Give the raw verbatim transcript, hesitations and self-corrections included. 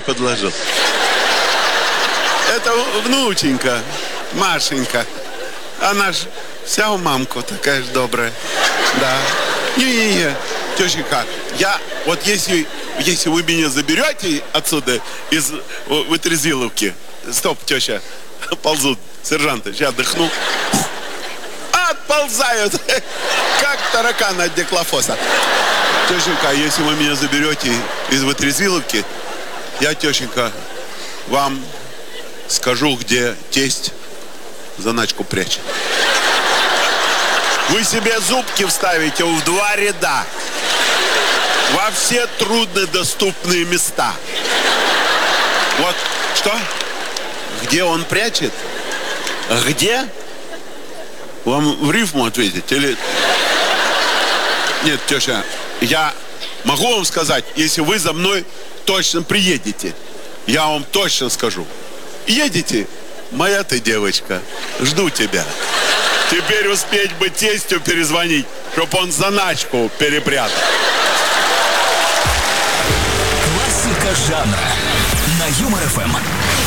подложил. Это внученька, Машенька. Она ж вся у мамку такая же добрая. Да. Не-не-не, тещенька, я вот если, если вы меня заберете отсюда, из Вытрезиловки, стоп, теща, ползут сержанты, сейчас отдохну. Отползают, как тараканы от диклофоса. Тещенька, если вы меня заберете из Вытрезиловки, я, тещенька, вам скажу, где тесть заначку прячет. Вы себе зубки вставите в два ряда. Во все труднодоступные места. Вот, что? Где он прячет? Где? Вам в рифму ответить или... Нет, теща, я могу вам сказать, если вы за мной точно приедете. Я вам точно скажу. Едете? Моя ты девочка. Жду тебя. Теперь успеть бы тестю перезвонить, чтоб он заначку перепрятал. Классика жанра на Юмор ФМ.